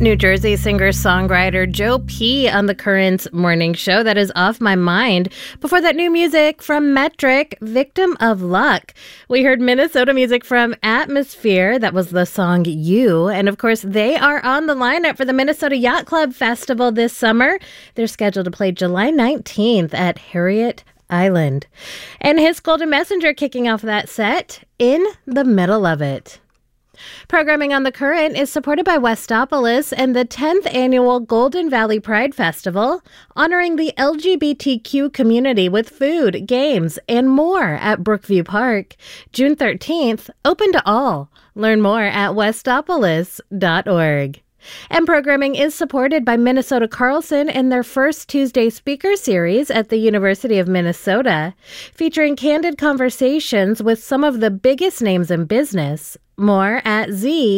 New Jersey singer-songwriter Joe P. on the Currents Morning Show. That is Off My Mind. Before that, new music from Metric, Victim of Luck. We heard Minnesota music from Atmosphere. That was the song You. And of course, they are on the lineup for the Minnesota Yacht Club Festival this summer. They're scheduled to play July 19th at Harriet Island. And His Golden Messenger kicking off that set in the middle of it. Programming on The Current is supported by Westopolis and the 10th annual Golden Valley Pride Festival, honoring the LGBTQ community with food, games, and more at Brookview Park. June 13th, open to all. Learn more at westopolis.org. And programming is supported by Minnesota Carlson and their first Tuesday speaker series at the University of Minnesota, featuring candid conversations with some of the biggest names in business. More at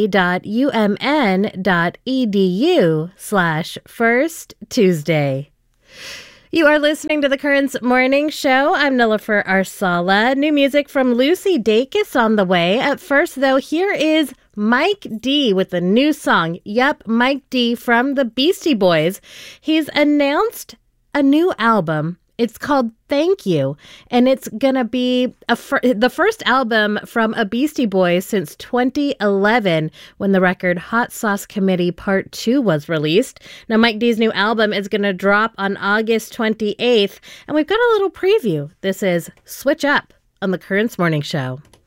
z.umn.edu/First Tuesday. You are listening to the Currents Morning Show. I'm Nilofer Arsala. New music from Lucy Dacus on the way. At first, though, here is Mike D with a new song. Yep, Mike D from the Beastie Boys. He's announced a new album. It's called Thank You, and it's going to be the first album from a Beastie Boys since 2011 when the record Hot Sauce Committee Part 2 was released. Now, Mike D's new album is going to drop on August 28th, and we've got a little preview. This is Switch Up on the Currents Morning Show.